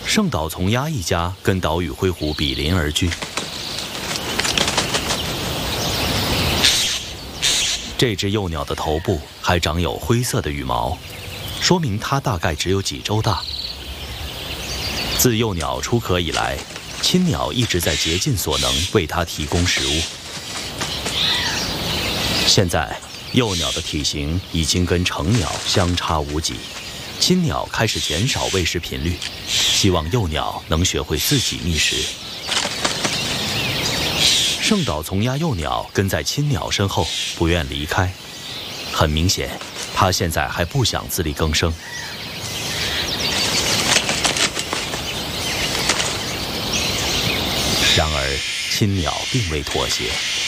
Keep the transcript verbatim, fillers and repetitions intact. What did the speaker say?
圣岛从鸦一家跟岛屿灰狐比邻而居。这只幼鸟的头部还长有灰色的羽毛，说明它大概只有几周大。自幼鸟出壳以来，亲鸟一直在竭尽所能为它提供食物。现在，幼鸟的体型已经跟成鸟相差无几，亲鸟开始减少喂食频率，希望幼鸟能学会自己觅食。圣岛从鸦幼鸟跟在亲鸟身后，不愿离开。很明显，它现在还不想自力更生。然而，亲鸟并未妥协。